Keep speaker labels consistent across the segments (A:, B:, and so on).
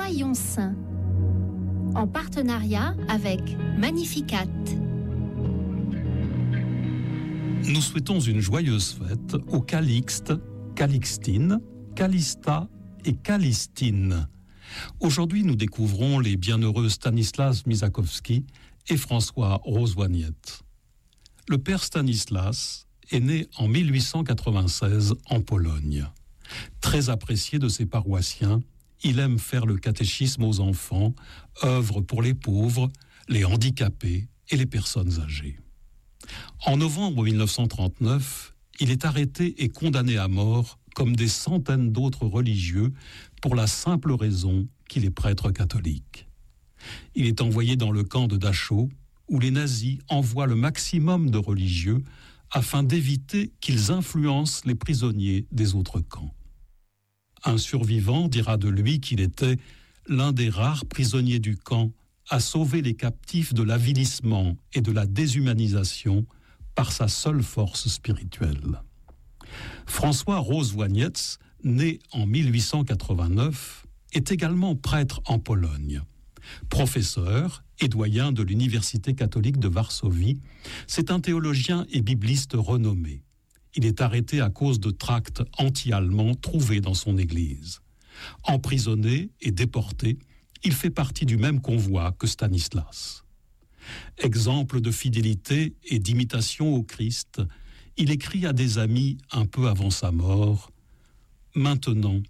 A: Soyons saints, en partenariat avec Magnificat.
B: Nous souhaitons une joyeuse fête aux Calixte, Calixtine, Calista et Calistine. Aujourd'hui, nous découvrons les bienheureux Stanislas Misakowski et François Rozwaniec. Le père Stanislas est né en 1896 en Pologne. Très apprécié de ses paroissiens, il aime faire le catéchisme aux enfants, œuvre pour les pauvres, les handicapés et les personnes âgées. En novembre 1939, il est arrêté et condamné à mort comme des centaines d'autres religieux pour la simple raison qu'il est prêtre catholique. Il est envoyé dans le camp de Dachau, où les nazis envoient le maximum de religieux afin d'éviter qu'ils influencent les prisonniers des autres camps. Un survivant dira de lui qu'il était l'un des rares prisonniers du camp à sauver les captifs de l'avilissement et de la déshumanisation par sa seule force spirituelle. François Rozwaniec, né en 1889, est également prêtre en Pologne. Professeur et doyen de l'Université catholique de Varsovie, c'est un théologien et bibliste renommé. Il est arrêté à cause de tracts anti-allemands trouvés dans son église. Emprisonné et déporté, il fait partie du même convoi que Stanislas. Exemple de fidélité et d'imitation au Christ, il écrit à des amis un peu avant sa mort « Maintenant,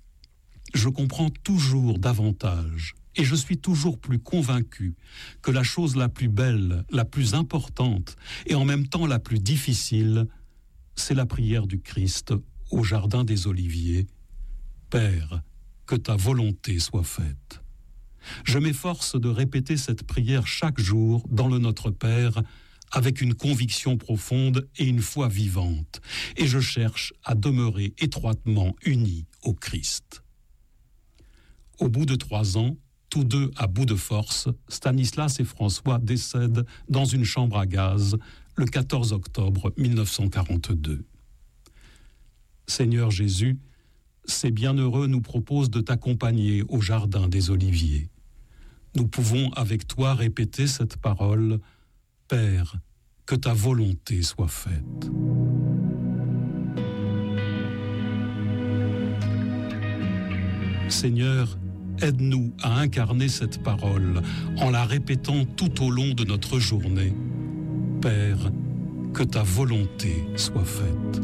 B: je comprends toujours davantage et je suis toujours plus convaincu que la chose la plus belle, la plus importante et en même temps la plus difficile, c'est la prière du Christ au jardin des Oliviers. Père, que ta volonté soit faite. Je m'efforce de répéter cette prière chaque jour dans le Notre Père avec une conviction profonde et une foi vivante, et je cherche à demeurer étroitement unis au Christ. » Au bout de 3 ans, tous deux à bout de force, Stanislas et François décèdent dans une chambre à gaz le 14 octobre 1942. Seigneur Jésus, ces bienheureux nous proposent de t'accompagner au jardin des Oliviers. Nous pouvons avec toi répéter cette parole « Père, que ta volonté soit faite. » Seigneur, aide-nous à incarner cette parole en la répétant tout au long de notre journée. Père, que ta volonté soit faite.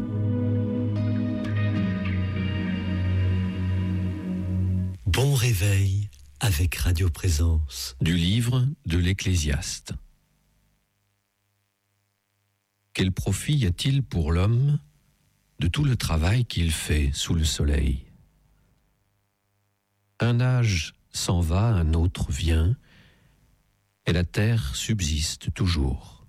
C: Bon réveil avec Radio Présence.
D: Du livre de l'Ecclésiaste. Quel profit y a-t-il pour l'homme de tout le travail qu'il fait sous le soleil ? Un âge s'en va, un autre vient, et la terre subsiste toujours.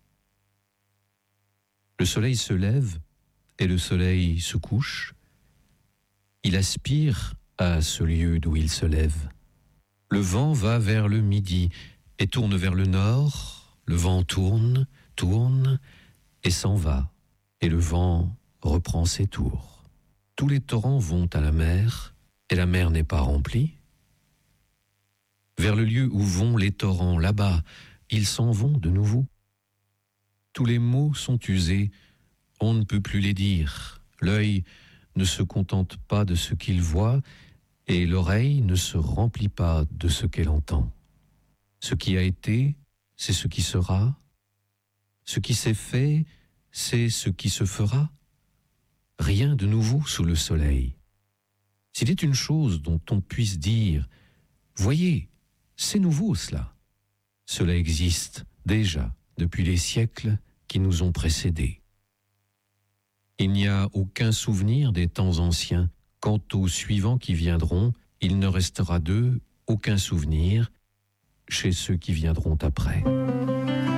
D: Le soleil se lève et le soleil se couche. Il aspire à ce lieu d'où il se lève. Le vent va vers le midi et tourne vers le nord. Le vent tourne, tourne et s'en va. Et le vent reprend ses tours. Tous les torrents vont à la mer et la mer n'est pas remplie. Vers le lieu où vont les torrents, là-bas, ils s'en vont de nouveau. Tous les mots sont usés, on ne peut plus les dire. L'œil ne se contente pas de ce qu'il voit et l'oreille ne se remplit pas de ce qu'elle entend. Ce qui a été, c'est ce qui sera. Ce qui s'est fait, c'est ce qui se fera. Rien de nouveau sous le soleil. S'il est une chose dont on puisse dire « Voyez, c'est nouveau cela », cela existe déjà depuis les siècles qui nous ont précédés. Il n'y a aucun souvenir des temps anciens. Quant aux suivants qui viendront, il ne restera d'eux aucun souvenir chez ceux qui viendront après.